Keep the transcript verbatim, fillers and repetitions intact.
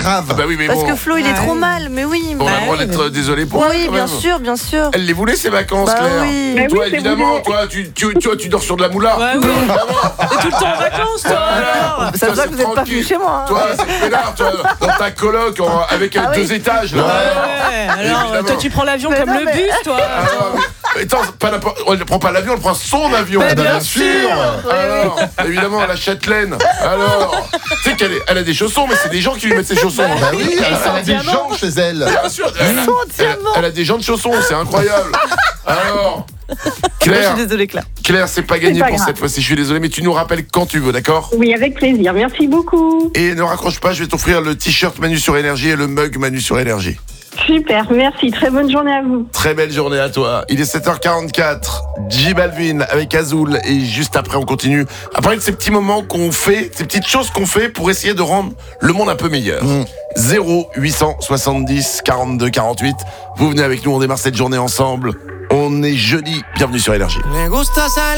grave. Ah bah oui, mais Parce bon, que Flo, il est Ouais. trop mal, mais oui. on a bah, le droit d'être euh, désolé pour elle, oui, quand bien même. sûr, bien sûr. Elle les voulait ces vacances, Bah Claire. oui. Bah Toi, oui, c'est évidemment, voulu. toi, tu, tu, tu, vois, tu dors sur de la moula. Ouais, oui. T'es tout le temps en vacances, toi, alors. Ça veut dire que vous n'êtes pas venus chez moi. hein. Toi, c'est peinard, toi, dans ta coloc en- avec Ah deux oui. étages. Là. Ouais, alors, Évidemment. toi, tu prends l'avion Mais comme non, le mais- bus, toi. Alors, mais- attends, pas n'importe- elle ne prend pas l'avion, elle prend son avion. Bah, Ah bah, bien bien sûr. Alors, évidemment, la châtelaine. Alors, tu sais qu'elle est- elle a des chaussons, mais c'est des gens qui lui mettent ses chaussons. Bah oui, elle, sont elle a des diamants. gens chez elle. Bien sûr, elle, elle, diamants. elle a des gens de chaussons, c'est incroyable. Alors, Je Claire, suis désolée, Claire. Claire, c'est pas gagné C'est pas pour grave. cette fois-ci, je suis désolé, mais tu nous rappelles quand tu veux, d'accord? Oui, avec plaisir. Merci beaucoup. Et ne raccroche pas, je vais t'offrir le t-shirt Manu sur Énergie et le mug Manu sur Énergie. Super, merci. Très bonne journée à vous. Très belle journée à toi. Il est sept heures quarante-quatre. J Balvin avec Azul. Et juste après, on continue à parler de ces petits moments qu'on fait, ces petites choses qu'on fait pour essayer de rendre le monde un peu meilleur. Mmh. zéro huit cent soixante-dix quarante-deux quarante-huit. Vous venez avec nous, on démarre cette journée ensemble. On est jeudi. Bienvenue sur Énergie.